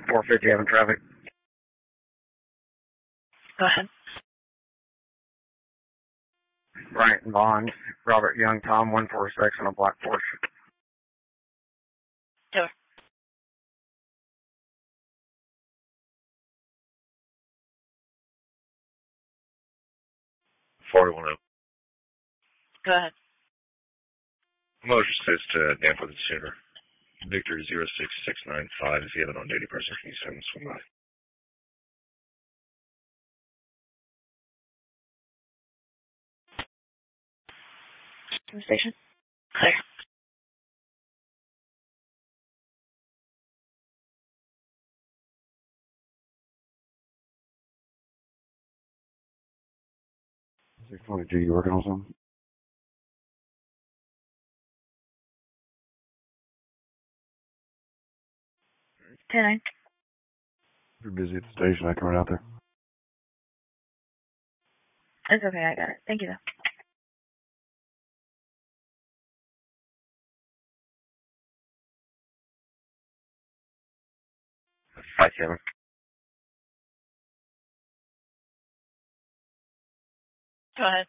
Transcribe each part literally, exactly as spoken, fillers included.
four fifty having traffic. Go ahead. Bryant Bond, Robert Young, Tom, one four six on a black Porsche. Taylor. forty-one oh. Go ahead. Motion assist to Danforth and Sooner. Victor zero six six nine five. If you have an on-duty person, can you send this one by? From the station. Clear. six twenty-two, you working on something? ten nine. If you're busy at the station, I can run out there. It's okay, I got it. Thank you, though. five seven. Go ahead.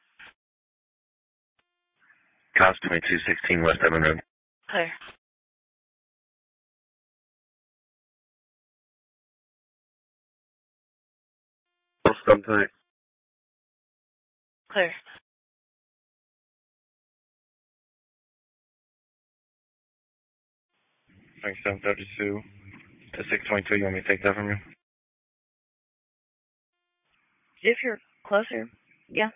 Cops twenty-two sixteen West Evan Road. Clear. Stop tight. Clear. Thanks, seven thirty-two to six twenty-two. You want me to take that from you? If you're closer, yeah.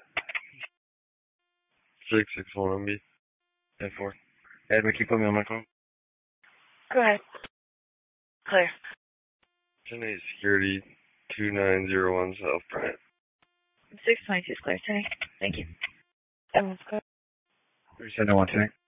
six six one on me. ten four. Ed, can you put me on my phone? Go ahead. Clear. ten eight Security two nine zero one South Bryant. six twenty-two is clear today. Thank you. Everyone's clear. three seven one two.